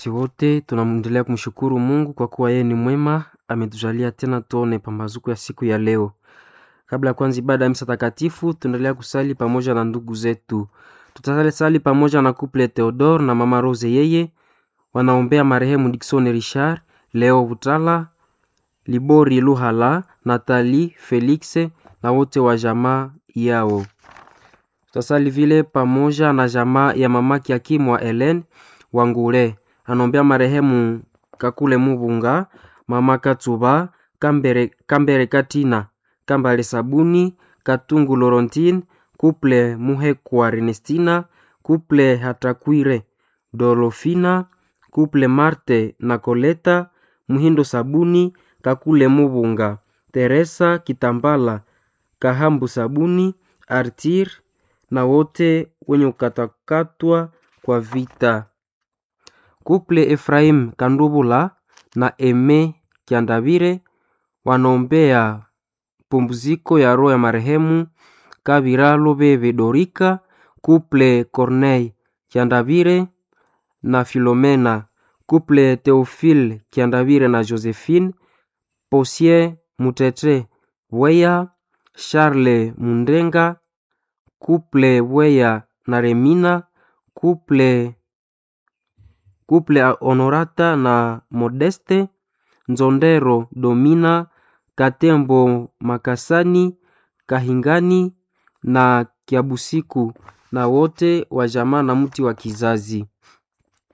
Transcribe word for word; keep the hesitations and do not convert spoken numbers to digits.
Sisi wote tunamwendelea kumshukuru Mungu kwa kuwa yeye ni mwema, ametujalia tena tuone pambazuko ya siku ya leo. Kabla ya kuanza ibada ya misa takatifu, tunaendelea kusali pamoja na ndugu zetu. Tutasali sali pamoja na couple Theodore na mama Rose, yeye wanaombea marehemu Dickson Richard, Leo Butala, Libori Luhala, Nathalie Felix na wote wa jamaa yao. Tutasali vile pamoja na jamaa ya mamaki Hakimu wa Helen Wangule, anombea marehemu Kakule Mubunga, mama Katuba, Kambere, Kambere Katina, Kambale Sabuni, Katungu Laurentine, Couple Muhekwa Ernestina, Couple Hatakwire Dolofina, Couple Marte na Koleta, Muhindo Sabuni, Kakule Mubunga, Teresa Kitambala, Kahambu Sabuni, Artir na wote wenye ukatakatwa kwa vita. Couple Efraim Kandubula na Eme Kiandabire wanaombea pumziko ya roho ya marehemu Kabira Lobebe Dorika, Couple Corneille Kiandabire na Filomena, Couple Theophile Kiandabire na Josephine, Posier Mutete Weya, Charles Mundenga, Couple Weya na Remina, Couple Couple Honorata na Modeste, Nzondero Domina, Katembo Makasani, Kahingani na Kiabusiku na wote wa jamaa na mti wa kizazi.